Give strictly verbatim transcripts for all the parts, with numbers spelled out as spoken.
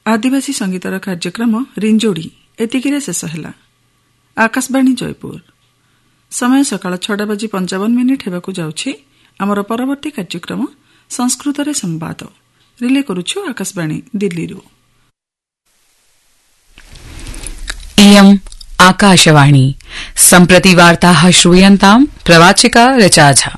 आदिवासी संगीतर कार्यक्रम रिंजोड़ी एतिकिरे शेष ହେଲା। आकाशवाणी जयपुर समय सकाळ छटा बजी पंचावन मिनिट हेबाकु जाउछि। आमर परवर्ती कार्यक्रम संस्कृत रे संवाद रिले करूछु आकाशवाणी दिल्ली रु। इयम् आकाशवाणी सम्प्रति वार्ताः श्रूयन्ताम् प्रवाचिका ऋचा झा।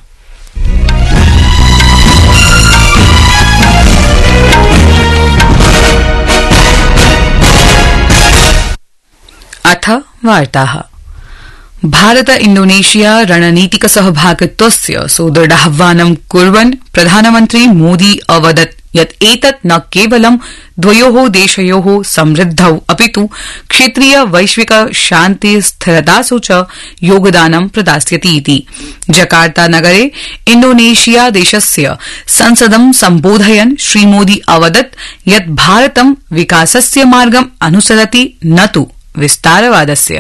अथ वार्ताः। भारत इण्डोनेशिया रणनीतिक सहभागित्वस्य सुदृढाह्वानं कुर्वन् प्रधानमन्त्री मोदी अवदत् यत् एतत् न केवलं द्वयोः देशयोः समृद्धौ अपितु क्षेत्रीय वैश्विक शान्ति स्थिरतासु च योगदानं प्रदास्यति इति। जकार्ता नगरे इण्डोनेशिया देशस्य संसदं सम्बोधयन् श्रीमोदी अवदत् यत् भारतं विकासस्य मार्गम् अनुसरति न तु विस्तारवादस्य।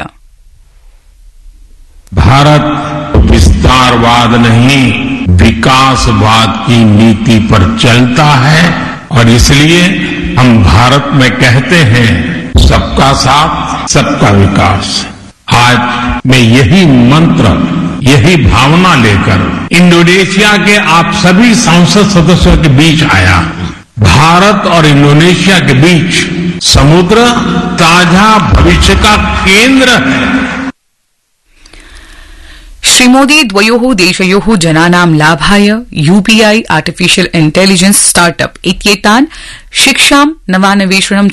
भारत विस्तारवाद नहीं विकासवाद की नीति पर चलता है और इसलिए हम भारत में कहते हैं सबका साथ सबका विकास। आज मैं यही मंत्र यही भावना लेकर इंडोनेशिया के आप सभी संसद सदस्यों के बीच आया हूं। भारत और इंडोनेशिया के बीच समुद्र ताजा भविष्य का केंद्र है। श्री मोदी द्वयोः देशयोः जनानां लाभाय यूपीआई आर्टिफिशियल इंटेलिजेंस स्टार्टअप इत्येतान् शिक्षां नवान्वेषणं च